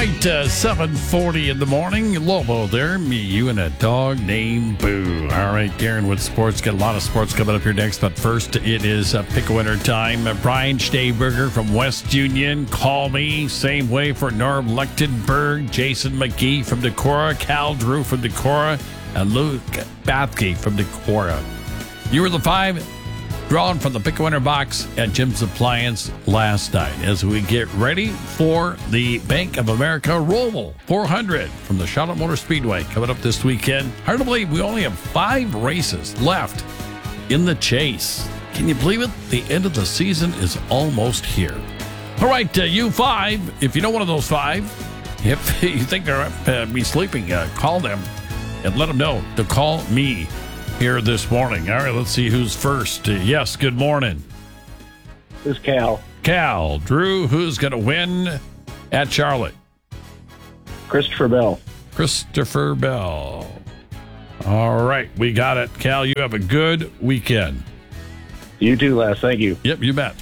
right, 7:40 in the morning. Lobo there, me, you, and a dog named Boo. All right, Darren with sports. Got a lot of sports coming up here next, but first it is pick a winner time. Brian Stayberger from West Union. Call me. Same way for Norm Lechtenberg, Jason McGee from Decorah, Cal Drew from Decorah, and Luke Bathke from Decorah. You were the 5 drawn from the pick a winner box at Jim's Appliance last night as we get ready for the Bank of America Roval 400 from the Charlotte Motor Speedway coming up this weekend. Hard to believe we only have 5 races left in the chase. Can you believe it? The end of the season is almost here. All right, you 5, if you know one of those 5, if you think they're be sleeping, call them and let them know to call me here this morning. All right, let's see who's first. Yes, good morning. This is Cal. Cal. Drew, who's going to win at Charlotte? Christopher Bell. Christopher Bell. All right, we got it. Cal, you have a good weekend. You too, Les. Thank you. Yep, you bet.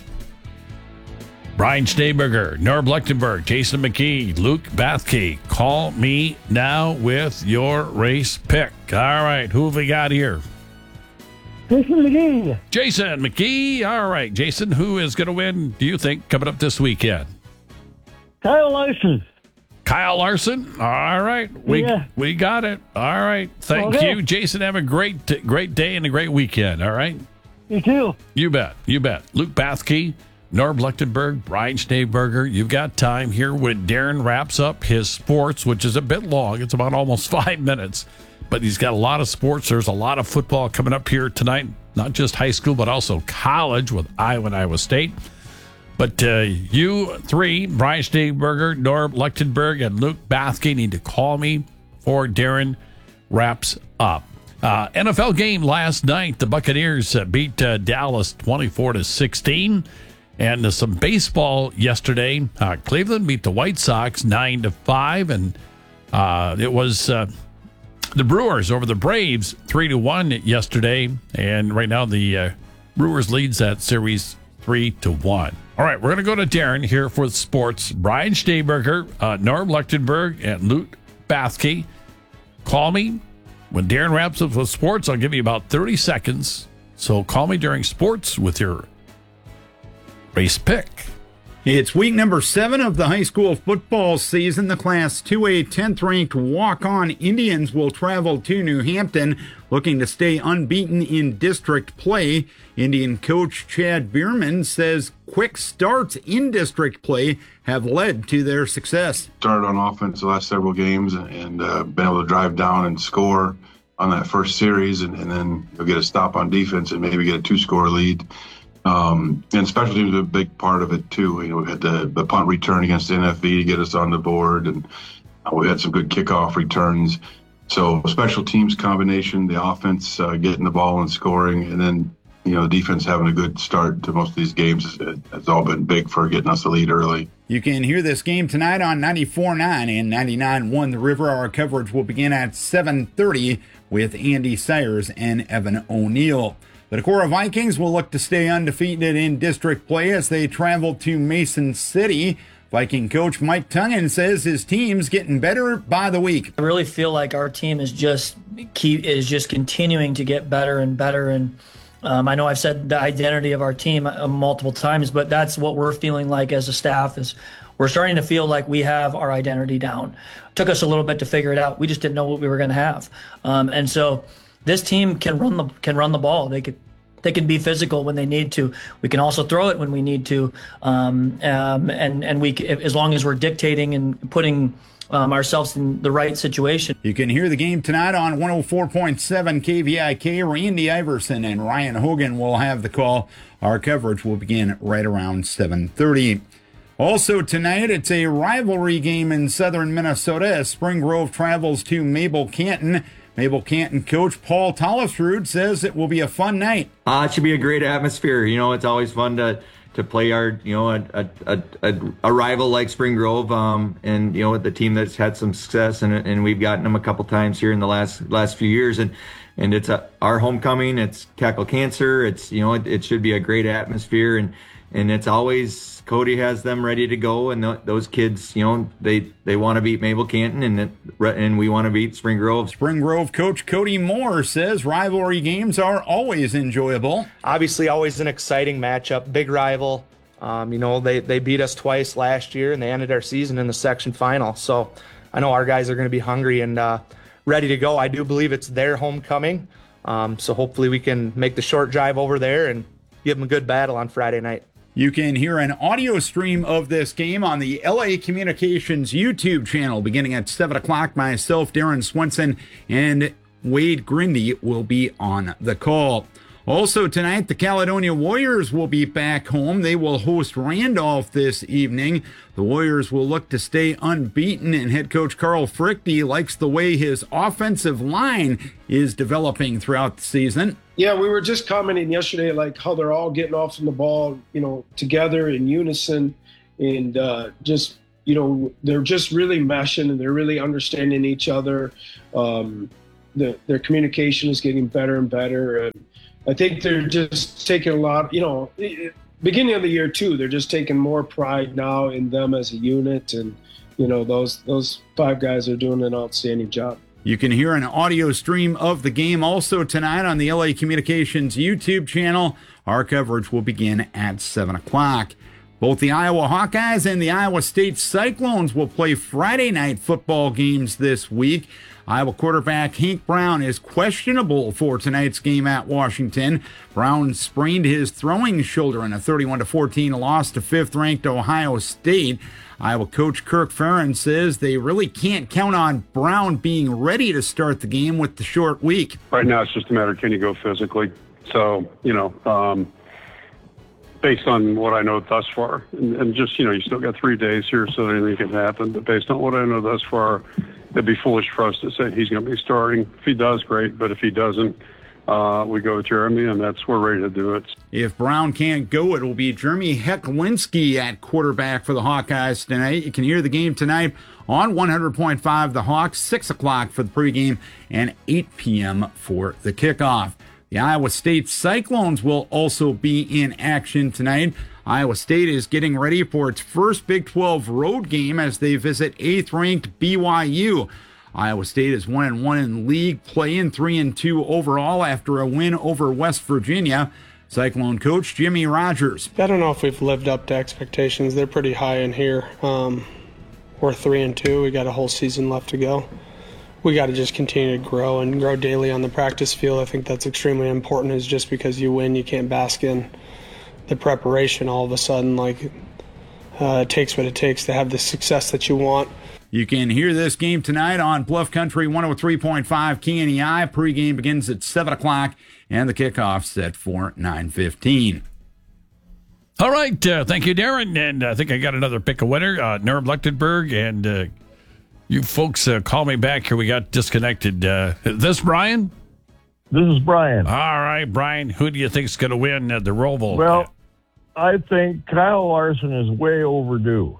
Brian Stayberger, Norb Lechtenberg, Jason McKee, Luke Bathke. Call me now with your race pick. All right, who have we got here? Jason McGee. Jason McKee. All right, Jason, who is going to win, do you think, coming up this weekend? Kyle Larson. Kyle Larson. All right, we got it. All right, thank you, Jason. Have a great day and a great weekend. All right. You too. You bet. Luke Bathke, Norb Lechtenberg, Brian Stayberger. You've got time here when Darren wraps up his sports, which is a bit long. It's about almost 5 minutes, but he's got a lot of sports. There's a lot of football coming up here tonight, not just high school, but also college with Iowa and Iowa State. But you 3, Brian Stayberger, Norb Lechtenberg, and Luke Bathke need to call me before Darren wraps up. NFL game last night. The Buccaneers beat Dallas 24-16. And some baseball yesterday. Cleveland beat the White Sox 9-5, and it was the Brewers over the Braves 3-1 yesterday. And right now the Brewers leads that series 3-1. All right, we're going to go to Darren here for sports. Brian Stayberger, Norm Lechtenberg, and Luke Bathke. Call me when Darren wraps up with sports. I'll give you about 30 seconds. So call me during sports with your race pick. It's week number 7 of the high school football season. The Class 2A 10th-ranked walk-on Indians will travel to New Hampton, looking to stay unbeaten in district play. Indian coach Chad Bierman says quick starts in district play have led to their success. Started on offense the last several games and been able to drive down and score on that first series, and then you'll get a stop on defense and maybe get a 2-score lead. And special teams are a big part of it too. You know, we had the punt return against NFV to get us on the board, and we had some good kickoff returns. So special teams combination, the offense getting the ball and scoring, and then the defense having a good start to most of these games has all been big for getting us the lead early. You can hear this game tonight on 94.9 and 99.1 The River. Our coverage will begin at 7:30 with Andy Sayers and Evan O'Neill. The Decorah Vikings will look to stay undefeated in district play as they travel to Mason City. Viking coach Mike Tungan says his team's getting better by the week. I really feel like our team is just continuing to get better and better. And I know I've said the identity of our team multiple times, but that's what we're feeling like as a staff is we're starting to feel like we have our identity down. It took us a little bit to figure it out. We just didn't know what we were going to have. And so this team can run the ball. They can be physical when they need to. We can also throw it when we need to, and we, as long as we're dictating and putting ourselves in the right situation. You can hear the game tonight on 104.7 KVIK. Randy Iverson and Ryan Hogan will have the call. Our coverage will begin right around 7:30. Also tonight, it's a rivalry game in southern Minnesota as Spring Grove travels to Mabel Canton. Mabel Canton coach Paul Tollisrud says it will be a fun night. It should be a great atmosphere. It's always fun to play our, a rival like Spring Grove, and the team that's had some success, and we've gotten them a couple times here in the last few years, and it's our homecoming. It's Tackle Cancer. It's it should be a great atmosphere, and and it's always Cody has them ready to go, and those kids, you know, they want to beat Mabel Canton, and we want to beat Spring Grove. Spring Grove coach Cody Moore says rivalry games are always enjoyable. Obviously, always an exciting matchup, big rival. You know, they beat us twice last year, and they ended our season in the section final. So I know our guys are going to be hungry and ready to go. I do believe it's their homecoming. So hopefully we can make the short drive over there and give them a good battle on Friday night. You can hear an audio stream of this game on the LA Communications YouTube channel beginning at 7 o'clock. Myself, Darren Swenson, and Wade Grindy will be on the call. Also tonight, the Caledonia Warriors will be back home. They will host Randolph this evening. The Warriors will look to stay unbeaten, and head coach Carl Frichte likes the way his offensive line is developing throughout the season. Yeah, we were just commenting yesterday, like how they're all getting off on the ball, you know, together in unison, and just, you know, they're just really meshing and they're really understanding each other. Their communication is getting better and better. And I think they're just taking a lot, you know, beginning of the year too, they're just taking more pride now in them as a unit. And, you know, those 5 guys are doing an outstanding job. You can hear an audio stream of the game also tonight on the LA Communications YouTube channel. Our coverage will begin at 7 o'clock. Both the Iowa Hawkeyes and the Iowa State Cyclones will play Friday night football games this week. Iowa quarterback Hank Brown is questionable for tonight's game at Washington. Brown sprained his throwing shoulder in a 31-14 loss to 5th-ranked Ohio State. Iowa coach Kirk Ferentz says they really can't count on Brown being ready to start the game with the short week. Right now it's just a matter, can you go physically? So, you know, based on what I know thus far, and just, you know, you still got 3 days here, so anything can happen. But based on what I know thus far, it'd be foolish for us to say he's going to be starting. If he does, great. But if he doesn't, we go with Jeremy, and we're ready to do it. If Brown can't go, it will be Jeremy Hecklinski at quarterback for the Hawkeyes tonight. You can hear the game tonight on 100.5 The Hawks, 6 o'clock for the pregame, and 8 p.m. for the kickoff. The Iowa State Cyclones will also be in action tonight. Iowa State is getting ready for its first Big 12 road game as they visit 8th-ranked BYU. Iowa State is 1-1 in league play and 3-2 overall after a win over West Virginia. Cyclone coach Jimmy Rogers. I don't know if we've lived up to expectations. They're pretty high in here. We're 3-2. We got a whole season left to go. We got to just continue to grow and grow daily on the practice field. I think that's extremely important. Is just because you win, you can't bask in the preparation all of a sudden. Like it takes what it takes to have the success that you want. You can hear this game tonight on Bluff Country 103.5 KNEI. Pregame begins at 7 o'clock, and the kickoff set for 9:15. All right. Thank you, Darren. And I think I got another pick a winner, Norb Lechtenberg. And you folks call me back here. We got disconnected. Is this Brian? This is Brian. All right, Brian. Who do you think is going to win the Roval? Well, I think Kyle Larson is way overdue.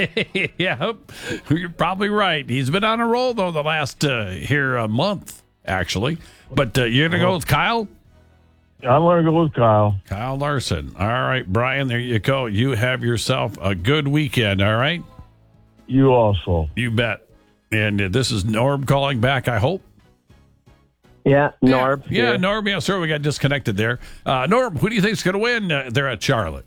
Yeah, you're probably right. He's been on a roll, though, the last month, actually. But you're going to go with Kyle? I'm going to go with Kyle. Kyle Larson. All right, Brian, there you go. You have yourself a good weekend, all right? You also. You bet. And this is Norb calling back, I hope. Yeah, Norb. Yeah, Norb. Yeah, sorry, we got disconnected there. Norb, who do you think is going to win there at Charlotte?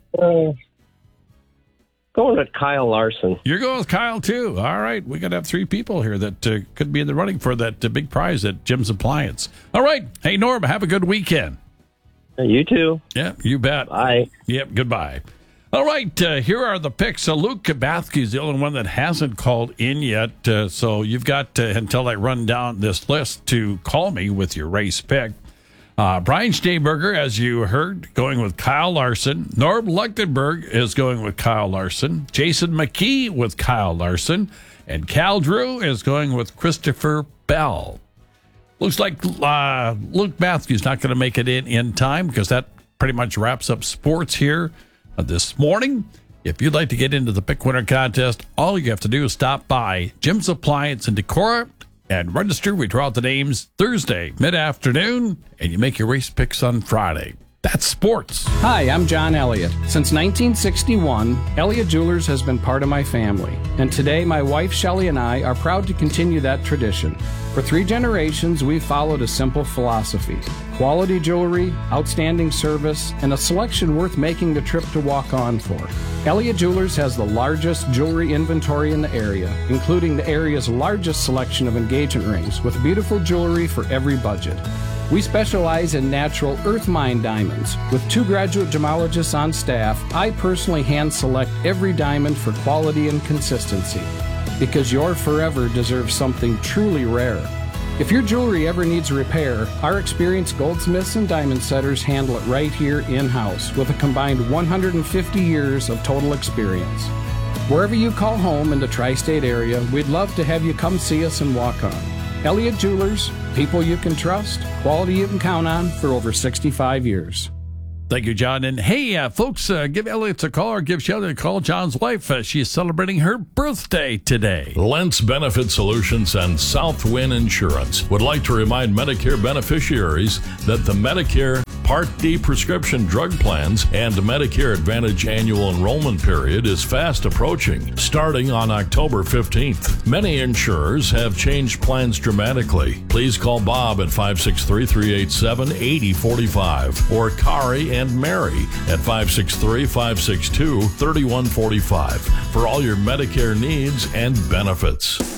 Going with Kyle Larson. You're going with Kyle, too. All right. We got to have 3 people here that could be in the running for that big prize at Jim's Appliance. All right. Hey, Norb, have a good weekend. You too. Yeah, you bet. Bye. Yep, goodbye. All right, here are the picks. Luke Kabathke is the only one that hasn't called in yet, so you've got until I run down this list to call me with your race pick. Brian Steenberger, as you heard, going with Kyle Larson. Norb Lechtenberg is going with Kyle Larson. Jason McKee with Kyle Larson. And Cal Drew is going with Christopher Bell. Looks like Luke Bathke's not going to make it in time because that pretty much wraps up sports here this morning. If you'd like to get into the Pick Winner contest, all you have to do is stop by Jim's Appliance in Decorah and register. We draw out the names Thursday mid-afternoon, and you make your race picks on Friday. That's sports. Hi, I'm John Elliott. Since 1961, Elliott Jewelers has been part of my family. And today, my wife Shelley and I are proud to continue that tradition. For 3 generations, we've followed a simple philosophy: quality jewelry, outstanding service, and a selection worth making the trip to walk on for. Elliott Jewelers has the largest jewelry inventory in the area, including the area's largest selection of engagement rings, with beautiful jewelry for every budget. We specialize in natural earth mine diamonds. With 2 graduate gemologists on staff, I personally hand select every diamond for quality and consistency, because your forever deserves something truly rare. If your jewelry ever needs repair, our experienced goldsmiths and diamond setters handle it right here in-house with a combined 150 years of total experience. Wherever you call home in the tri-state area, we'd love to have you come see us and walk on. Elliott Jewelers, people you can trust, quality you can count on for over 65 years. Thank you, John. And hey, folks, give Elliot a call or give Shelley a call. John's wife, she's celebrating her birthday today. Lentz Benefit Solutions and Southwind Insurance would like to remind Medicare beneficiaries that the Medicare Part D prescription drug plans and Medicare Advantage annual enrollment period is fast approaching, starting on October 15th. Many insurers have changed plans dramatically. Please call Bob at 563-387-8045 or Kari and Mary at 563-562-3145 for all your Medicare needs and benefits.